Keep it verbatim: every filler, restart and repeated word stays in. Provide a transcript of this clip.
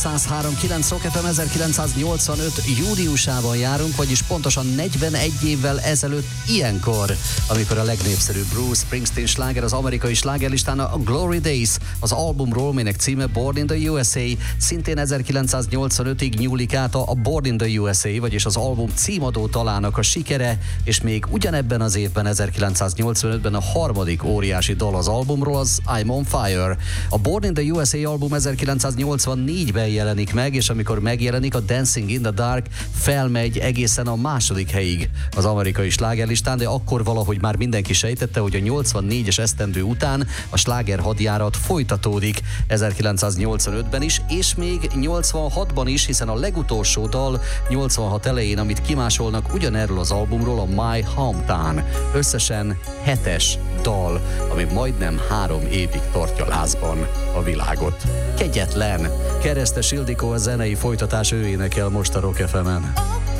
száz három pont kilenc Rock ef em ezerkilencszáznyolcvanöt júniusában járunk, vagyis pontosan negyvenegy évvel ezelőtt ilyenkor, amikor a legnépszerűbb Bruce Springsteen sláger az amerikai slágerlistán a Glory Days, az albumról, melynek címe Born in the u es á, szintén ezerkilencszáznyolcvanötig nyúlik át a Born in the u es á, vagyis az album címadó dalának a sikere, és még ugyanebben az évben, ezerkilencszáznyolcvanötben a harmadik óriási dal az albumról, az I'm on Fire. A Born in the u es á album ezerkilencszáznyolcvannégyben jelenik meg, és amikor megjelenik, a Dancing in the Dark felmegy egészen a második helyig az amerikai slágerlistán, de akkor valahogy már mindenki sejtette, hogy a nyolcvannégyes esztendő után a sláger hadjárat folytatódik ezerkilencszáznyolcvanötben is, és még nyolcvanhatban is, hiszen a legutolsó dal nyolcvanhat elején, amit kimásolnak ugyanerről az albumról, a My Hometown. Összesen hetes dal, ami majdnem három évig tartja lázban a világot. Kegyetlen! Keresztes Ildikó a zenei folytatás, ő énekel most a Rock ef emen.